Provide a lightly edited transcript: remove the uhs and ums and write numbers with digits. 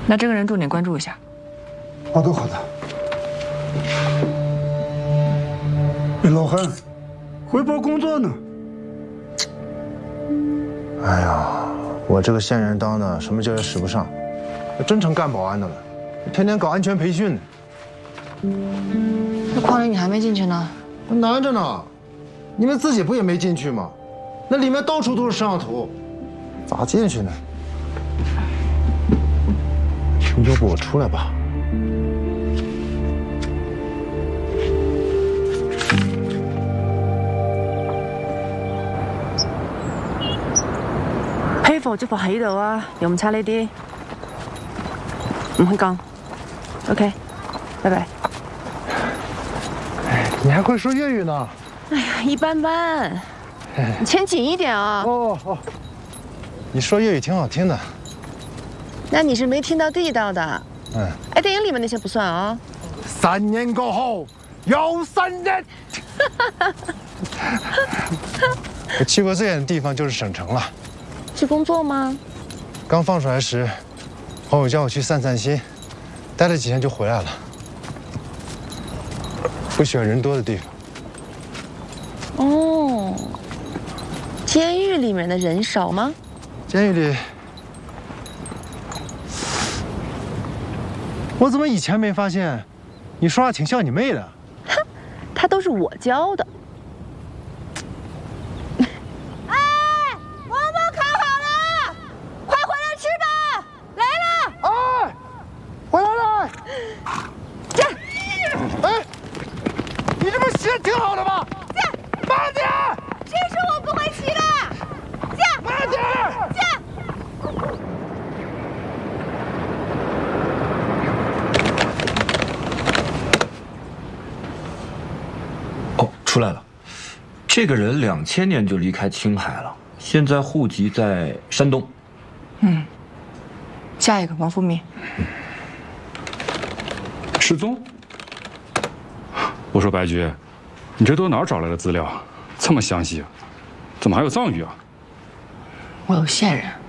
那这个人重点关注一下。 好的，好的。老韩，汇报工作呢？ 哎呀，我这个线人当的，什么劲也使不上，真成干保安的了，天天搞安全培训呢。 那矿里你还没进去呢？ 难着呢，你们自己不也没进去吗？那里面到处都是摄像头，咋进去呢？要不我出来吧。 批貨就放喺度啊，又唔差呢啲，唔去講。OK， 拜拜。 你还会说粤语呢？ 哎呀，一般般。你牵紧一点啊。 哦哦，你说粤语挺好听的。 那你是没听到地道的。哎，电影里面那些不算啊。 3年過後又3年。我去过最远的地方就是省城了。 是工作吗？ 刚放出来时，朋友叫我去散散心，待了几天就回来了。不喜欢人多的地方。 哦，监狱里面的人少吗？ 监狱里，我怎么以前没发现？你说话挺像你妹的。 哼，她都是我教的。 挺好的吧？慢点！ 谁说我不会骑的？ 慢点！ 哦，出来了。这个人2000年就离开青海了，现在户籍在山东。 下一个王富民。 失踪？我说白菊。你这都哪儿找来的资料？这么详细，怎么还有藏语啊？ 我有线人。